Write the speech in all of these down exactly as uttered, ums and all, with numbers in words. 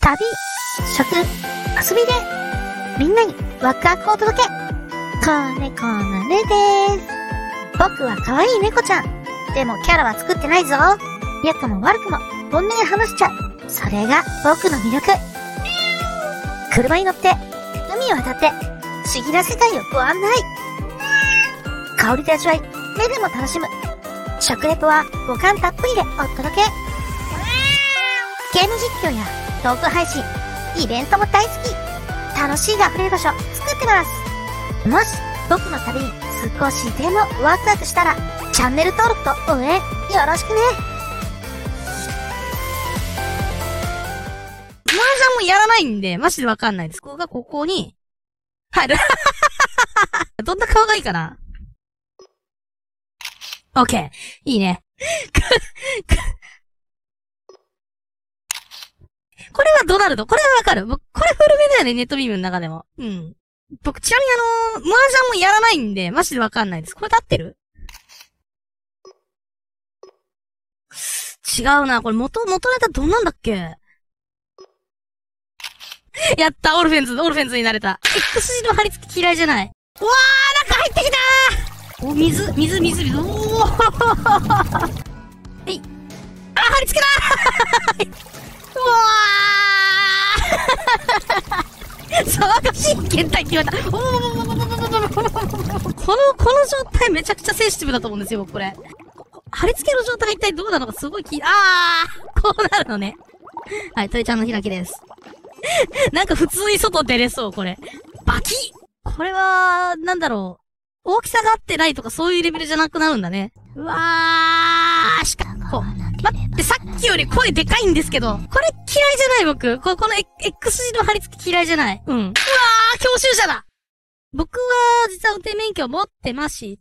旅、食、遊びで、みんなにワクワクをお届け。子猫のねでーす。僕は可愛い猫ちゃん。でもキャラは作ってないぞ。良くも悪くも本音で話しちゃう。それが僕の魅力。車に乗って、海を渡って、不思議な世界をご案内。香りで味わい、目でも楽しむ。食レポは五感たっぷりでお届け。ゲーム実況やトーク配信、イベントも大好き。楽しいが溢れる場所作ってます。もし僕の旅に少しでもワクワクしたら、チャンネル登録と応援よろしくね。 麻雀もやらないんで、マジでわかんないです。ここがここに入る。どんな顔がいいかな。オッケー。いいね。これはドナルド。これはわかる。僕、これ古めだよね、ネットビームの中でも。うん。僕、ちなみにあのー、麻雀もやらないんで、マジでわかんないです。これ立ってる？違うな。これ元、元ネタどんなんだっけ？やった、オルフェンズ、オルフェンズになれた。X 字の貼り付き嫌いじゃない。うわー、中入ってきたー。お、水、水、水、水。おー。はい。あ、貼り付けだー。うわー。騒がしい検体決まった。おー。この、この状態めちゃくちゃセンシティブだと思うんですよ、僕これ。貼り付けの状態が一体どうなのかすごい気、あー。こうなるのね。はい、鳥ちゃんの開きです。なんか普通に外出れそう、これ。バキッ！これは、なんだろう。大きさが合ってないとかそういうレベルじゃなくなるんだね。うわー、しかも、待って、さっきより声でかいんですけど、これ嫌いじゃない僕。ここの X 字の貼り付き嫌いじゃない。うん。うわー、教習者だ！僕は、実は運転免許を持ってました。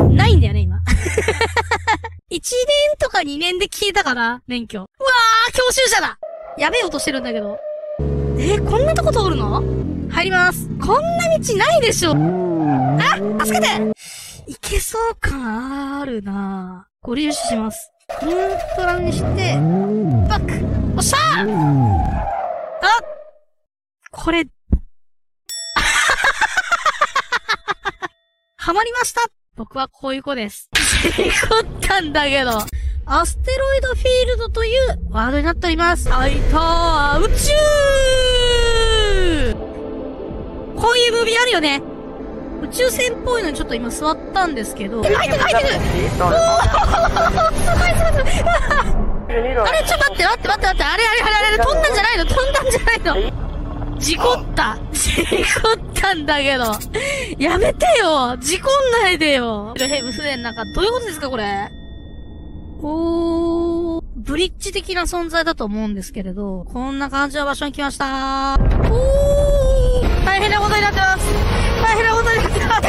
ないんだよね、今。いちねんとかにねんで消えたかな、免許。うわー、教習者だ！やべえ音してるんだけど。えー、こんなとこ通るの？入ります。こんな道ないでしょ。あ、助けて！いけそう感あるなぁ。ご利用します。ニュートラルにして、バック！おっしゃー！あ！これ、はまりました！僕はこういう子です。事故ったんだけど。アステロイドフィールドというワードになっております。はいたー、宇宙！こういうムービーあるよね。宇宙船っぽいのにちょっと今座ったんですけど。入ってくる入ってくる！おー！すごいすごいすごい！あれちょっと待って待って待って待って、あれあれあれあれ飛んだんじゃないの飛んだんじゃないの事故った事故ったんだけどやめてよ事故んないでよヘブ船の中、どういうことですかこれおー、ブリッジ的な存在だと思うんですけれど、こんな感じの場所に来ましたー。おー、大変なことになってます。大変なことになってます。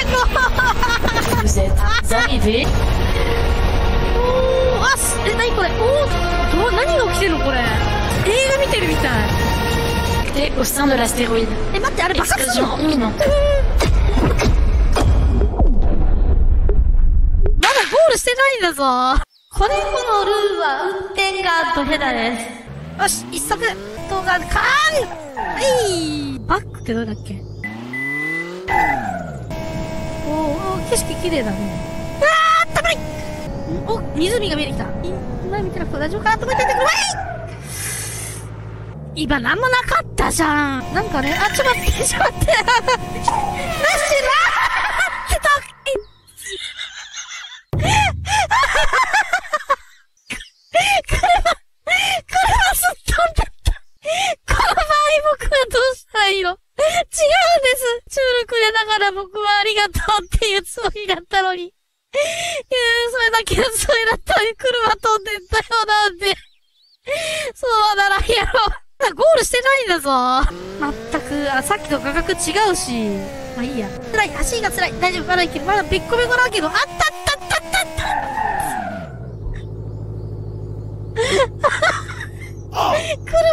おー、あす、え、なにこれおー、ど、何が起きてるのこれ。映画見てるみたい。 え、au sein de l'astéroïde。 え、待って、あれ爆発するの？まだゴールしてないんだぞ。子猫のルールは運転がドヘダです。よし、一足動画、カーンはい、バックってどれだっけ。おー、景色綺麗だね。うわー、あったかいお、湖が見えてきた。前見てなくて大丈夫かなと思っててくるわい今なんもなかったじゃん。なんかね、あ、ちょっと待って、ちょっと待って。なしなーってた僕はありがとうっていうつもりだったのに。いやそれだけのつもりだったのに車飛んでったよなんて。そうならんやろ。ゴールしてないんだぞ。まったく、あ、さっきと画角違うし。まあいいや。辛い、走りが辛い。大丈夫、まだいける。まだべっこべこだけど、あったっ